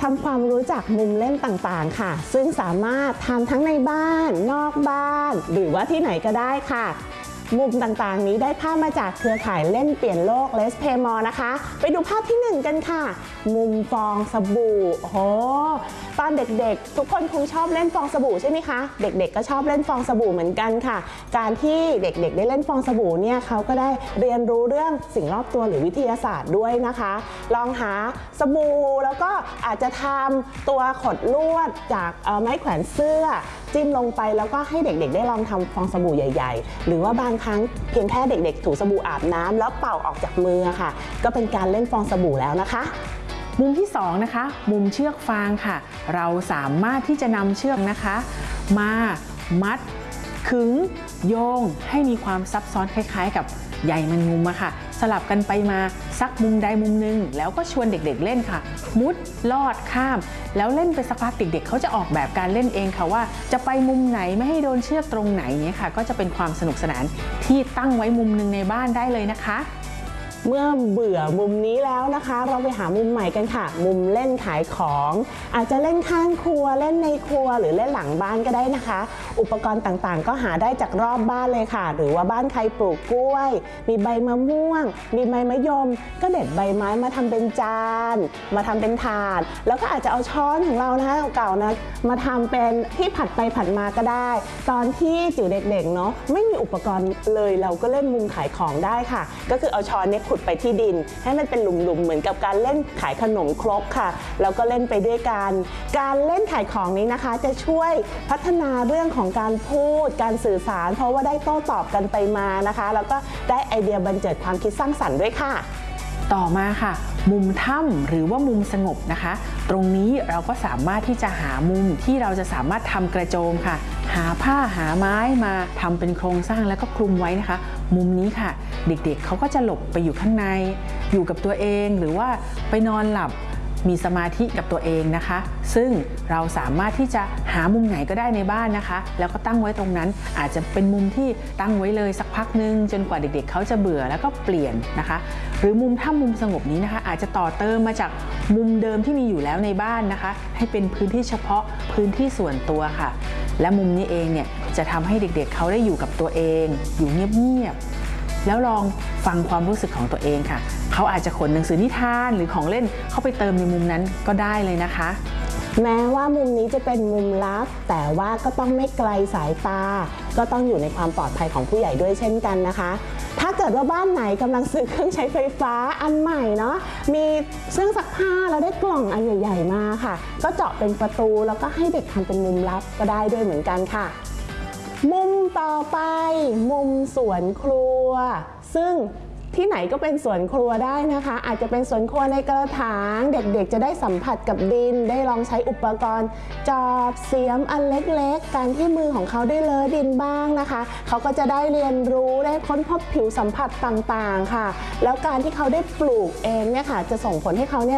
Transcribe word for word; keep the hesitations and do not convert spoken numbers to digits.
ทำความรู้จักมุมเล่นต่างๆค่ะซึ่งสามารถทำทั้งในบ้านนอกบ้านหรือว่าที่ไหนก็ได้ค่ะมุมต่างๆนี้ได้ภาพมาจากเครือข่ายเล่นเปลี่ยนโลก Let's Play More นะคะไปดูภาพที่หนึ่งกันค่ะมุมฟองสบู่โอ้โหตอนเด็กๆทุกคนคงชอบเล่นฟองสบู่ใช่ไหมคะเด็กๆก็ชอบเล่นฟองสบู่เหมือนกันค่ะการที่เด็กๆได้เล่นฟองสบู่เนี่ยเขาก็ได้เรียนรู้เรื่องสิ่งรอบตัวหรือวิทยาศาสตร์ด้วยนะคะลองหาสบู่แล้วก็อาจจะทำตัวขดลวดจากไม้แขวนเสื้อจิ้มลงไปแล้วก็ให้เด็กๆได้ลองทำฟองสบู่ใหญ่ๆหรือว่าบางครั้งเพียงแค่เด็กๆถูสบู่อาบน้ำแล้วเป่าออกจากมือค่ะก็เป็นการเล่นฟองสบู่แล้วนะคะมุมที่สองนะคะมุมเชือกฟางค่ะเราสามารถที่จะนำเชือกนะคะมามัดขึงโยงให้มีความซับซ้อนคล้ายๆกับใยแมงมุมอะค่ะสลับกันไปมาสักมุมใดมุมหนึ่งแล้วก็ชวนเด็กๆเล่นค่ะมุดลอดข้ามแล้วเล่นไปสักพักเด็กๆเขาจะออกแบบการเล่นเองค่ะว่าจะไปมุมไหนไม่ให้โดนเชือกตรงไหนเนี่ยค่ะก็จะเป็นความสนุกสนานที่ตั้งไว้มุมหนึ่งในบ้านได้เลยนะคะเมื่อเบื่อมุมนี้แล้วนะคะเราไปหามุมใหม่กันค่ะมุมเล่นขายของอาจจะเล่นข้างครัวเล่นในครัวหรือเล่นหลังบ้านก็ได้นะคะอุปกรณ์ต่างๆก็หาได้จากรอบบ้านเลยค่ะหรือว่าบ้านใครปลูกกล้วยมีใบมะม่วงมีใบมะยมก็เด็ดใบไม้มาทำเป็นจานมาทำเป็นถาดแล้วก็อาจจะเอาช้อนของเรานะคะเก่าๆนะมาทำเป็นที่ผัดไปผัดมาก็ได้ตอนที่จิ๋วเด็กๆเนาะไม่มีอุปกรณ์เลยเราก็เล่นมุมขายของได้ค่ะก็คือเอาช้อนเนี่ยขุดไปที่ดินให้มันเป็นหลุมๆเหมือนกับการเล่นขายขนมครกค่ะแล้วก็เล่นไปด้วยกันการเล่นขายของนี้นะคะจะช่วยพัฒนาเรื่องของการพูดการสื่อสารเพราะว่าได้โต้ตอบกันไปมานะคะแล้วก็ได้ไอเดียบันเจิดความคิดสร้างสรรค์ด้วยค่ะต่อมาค่ะมุมถ้ำหรือว่ามุมสงบนะคะตรงนี้เราก็สามารถที่จะหามุมที่เราจะสามารถทำกระโจมค่ะหาผ้าหาไม้มาทำเป็นโครงสร้างแล้วก็คลุมไว้นะคะมุมนี้ค่ะเด็กๆ เเขาก็จะหลบไปอยู่ข้างในอยู่กับตัวเองหรือว่าไปนอนหลับมีสมาธิกับตัวเองนะคะซึ่งเราสามารถที่จะหามุมไหนก็ได้ในบ้านนะคะแล้วก็ตั้งไว้ตรงนั้นอาจจะเป็นมุมที่ตั้งไว้เลยสักพักนึงจนกว่าเด็กๆ เขาจะเบื่อแล้วก็เปลี่ยนนะคะหรือมุมถ้ำมุมสงบนี้นะคะอาจจะต่อเติมมาจากมุมเดิมที่มีอยู่แล้วในบ้านนะคะให้เป็นพื้นที่เฉพาะพื้นที่ส่วนตัวค่ะและมุมนี้เองเนี่ยจะทำให้เด็กๆ เเขาได้อยู่กับตัวเองอยู่เงียบๆแล้วลองฟังความรู้สึกของตัวเองค่ะเขาอาจจะขนหนังสือนิทานหรือของเล่นเข้าไปเติมในมุมนั้นก็ได้เลยนะคะแม้ว่ามุมนี้จะเป็นมุมลับแต่ว่าก็ต้องไม่ไกลสายตาก็ต้องอยู่ในความปลอดภัยของผู้ใหญ่ด้วยเช่นกันนะคะถ้าเกิดว่าบ้านไหนกำลังซื้อเครื่องใช้ไฟฟ้าอันใหม่เนาะมีเครื่องซักผ้าแล้วได้กล่องอันใหญ่ๆมาค่ะก็เจาะเป็นประตูแล้วก็ให้เด็กทำเป็นมุมลับก็ได้ด้วยเหมือนกันค่ะมุมต่อไปมุมสวนครัวซึ่งที่ไหนก็เป็นสวนครัวได้นะคะอาจจะเป็นสวนครัวในกระถางเด็กๆจะได้สัมผัสกับดินได้ลองใช้อุปกรณ์จอบเสียมอันเล็กๆการที่มือของเขาได้เลอะดินบ้างนะคะเขาก็จะได้เรียนรู้ได้ค้นพบผิวสัมผัสต่างๆค่ะแล้วการที่เขาได้ปลูกเองเนี่ยค่ะจะส่งผลให้เขาเนี่ย